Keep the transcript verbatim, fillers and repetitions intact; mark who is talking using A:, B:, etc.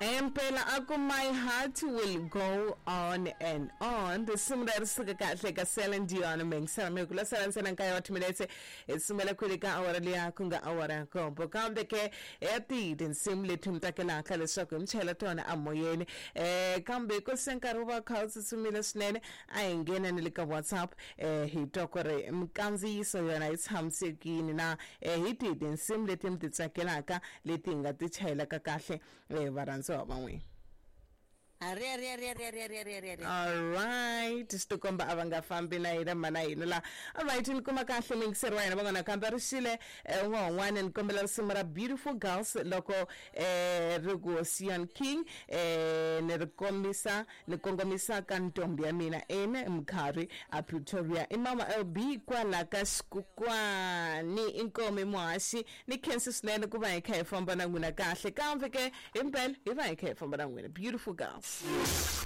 A: Empela aku my heart will go on and on. The similar suka kahle ka Celine Dion mengsana mekula salansa nkayo atminetse isumela kulika awara liya kunga awara kompo kambe ke eti den simle tumtakela kale soko mchela tona amoyeni eh kambe ko senkaruba khawutsi sumile snene ayingena nilika WhatsApp eh hitokore mkanzi so yona ithamsekini na eh hiti den simle tumtitsakela ka letinga tichela ka kahle eh varanzo abangwe. All right, stikomba abangafambi na ida mana inola. All right, nkuma kahle mingisirwa ina bangana kambarishile ngongwane nkombela simara beautiful girls loko eh rugo Sion King eh nekomisa nekongomisa kantombi amina ene mkhari a Pretoria imama L B kwa la kaskukwa ni inkomi mwashi ni Kansas nene kuba ekhaya famba nanguna kahle kamveke impela iba ekhaya famba nanguna beautiful girls.